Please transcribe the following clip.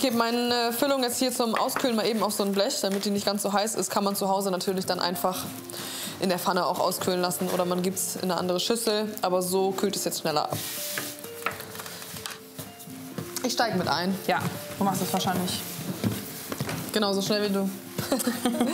Ich gebe meine Füllung jetzt hier zum Auskühlen mal eben auf so ein Blech, damit die nicht ganz so heiß ist. Kann man zu Hause natürlich dann einfach in der Pfanne auch auskühlen lassen oder man gibt es in eine andere Schüssel. Aber so kühlt es jetzt schneller ab. Ich steige mit ein. Ja, du machst es wahrscheinlich genauso schnell wie du.